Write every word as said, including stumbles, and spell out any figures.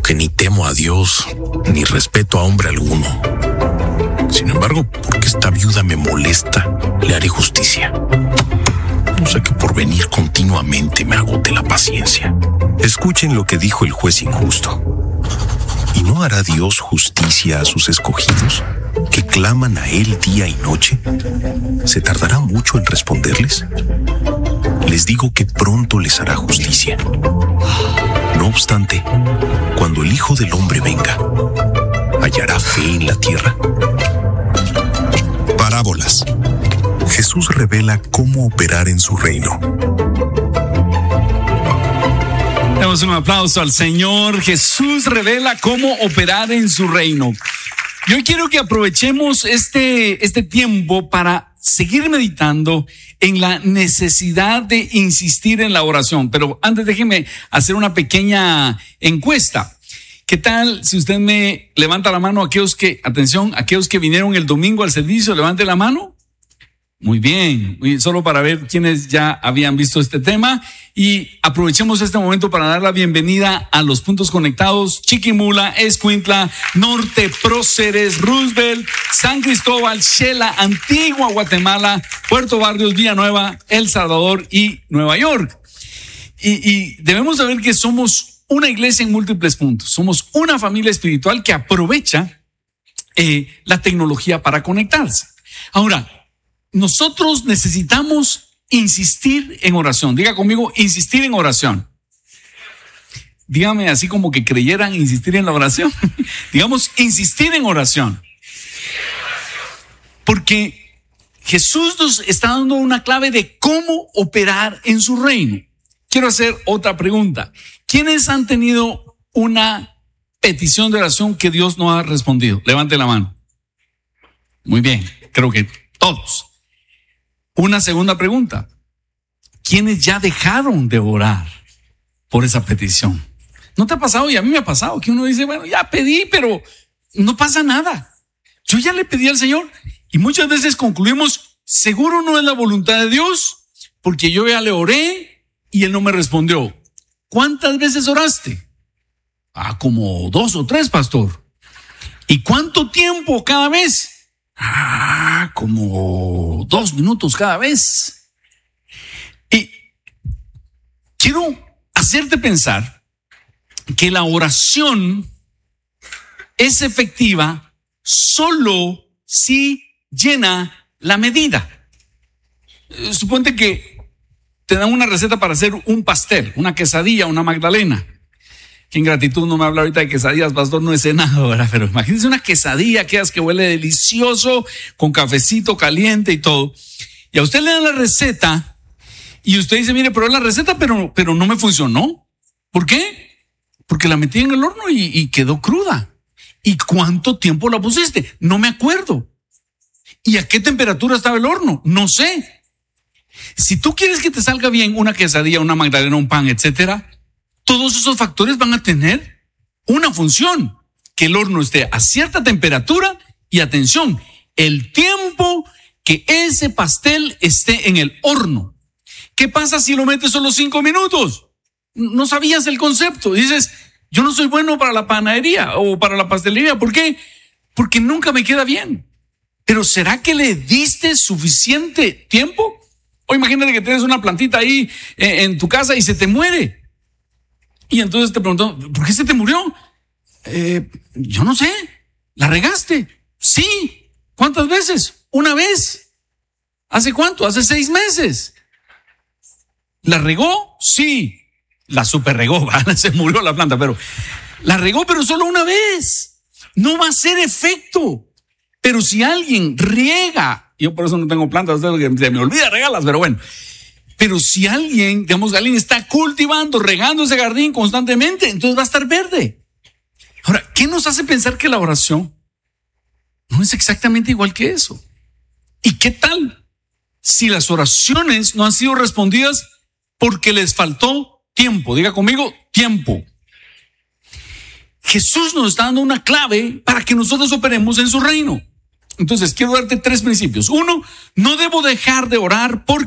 que ni temo a Dios, ni respeto a hombre alguno. Sin embargo, porque esta viuda me molesta, le haré justicia. No sé que por venir continuamente me agote la paciencia. Escuchen lo que dijo el juez injusto. ¿Y no hará Dios justicia a sus escogidos, que claman a Él día y noche? ¿Se tardará mucho en responderles? Les digo que pronto les hará justicia. No obstante, cuando el Hijo del Hombre venga, ¿hallará fe en la tierra? Parábolas. Jesús revela cómo operar en su reino. Damos un aplauso al Señor. Jesús revela cómo operar en su reino. Yo quiero que aprovechemos este, este tiempo para seguir meditando en la necesidad de insistir en la oración. Pero antes déjenme hacer una pequeña encuesta. ¿Qué tal si usted me levanta la mano? Aquellos que, atención, aquellos que vinieron el domingo al servicio, levante la mano. Muy bien, muy bien, solo para ver quiénes ya habían visto este tema, y aprovechemos este momento para dar la bienvenida a los puntos conectados: Chiquimula, Escuintla, Norte, Próceres, Roosevelt, San Cristóbal, Xela, Antigua Guatemala, Puerto Barrios, Villanueva, El Salvador y Nueva York. Y, y debemos saber que somos una iglesia en múltiples puntos. Somos una familia espiritual que aprovecha eh, la tecnología para conectarse. Ahora, nosotros necesitamos insistir en oración. Diga conmigo, insistir en oración. Dígame así como que creyeran insistir en la oración. Digamos, insistir en oración. Porque Jesús nos está dando una clave de cómo operar en su reino. Quiero hacer otra pregunta. ¿Quiénes han tenido una petición de oración que Dios no ha respondido? Levante la mano. Muy bien, creo que todos. Una segunda pregunta. ¿Quiénes ya dejaron de orar por esa petición? ¿No te ha pasado? Y a mí me ha pasado que uno dice, bueno, ya pedí, pero no pasa nada. Yo ya le pedí al Señor, y muchas veces concluimos, seguro no es la voluntad de Dios, porque yo ya le oré y Él no me respondió. ¿Cuántas veces oraste? Ah, como dos o tres, pastor. ¿Y cuánto tiempo cada vez? Ah, como dos minutos cada vez. Y quiero hacerte pensar que la oración es efectiva solo si llena la medida. Suponte que te dan una receta para hacer un pastel, una quesadilla, una magdalena. Que en gratitud no me habla ahorita de quesadillas, pastor, no he cenado, ¿verdad? Pero imagínense una quesadilla, aquellas que huele delicioso, con cafecito caliente y todo. Y a usted le dan la receta y usted dice, mire, pero es la receta, pero, pero no me funcionó. ¿Por qué? Porque la metí en el horno y, y quedó cruda. ¿Y cuánto tiempo la pusiste? No me acuerdo. ¿Y a qué temperatura estaba el horno? No sé. Si tú quieres que te salga bien una quesadilla, una magdalena, un pan, etcétera, todos esos factores van a tener una función: que el horno esté a cierta temperatura y, atención, el tiempo que ese pastel esté en el horno. ¿Qué pasa si lo metes solo cinco minutos? No sabías el concepto. Dices, yo no soy bueno para la panadería o para la pastelería. ¿Por qué? Porque nunca me queda bien. Pero ¿será que le diste suficiente tiempo? O imagínate que tienes una plantita ahí en tu casa y se te muere. Y entonces te preguntó, ¿por qué se te murió? Eh, yo no sé. ¿La regaste? Sí. ¿Cuántas veces? Una vez. ¿Hace cuánto? Hace seis meses. ¿La regó? Sí. La super regó, ¿vale? Se murió la planta, pero la regó, pero solo una vez. No va a hacer efecto. Pero si alguien riega, yo por eso no tengo plantas, se me olvida regalas, pero bueno. Pero si alguien, digamos, alguien está cultivando, regando ese jardín constantemente, entonces va a estar verde. Ahora, ¿qué nos hace pensar que la oración no es exactamente igual que eso? ¿Y qué tal si las oraciones no han sido respondidas porque les faltó tiempo? Diga conmigo, tiempo. Jesús nos está dando una clave para que nosotros operemos en su reino. Entonces, quiero darte tres principios. Uno, no debo dejar de orar porque